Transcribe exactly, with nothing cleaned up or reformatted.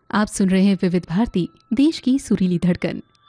आप सुन रहे हैं विविध भारती, देश की सुरीली धड़कन।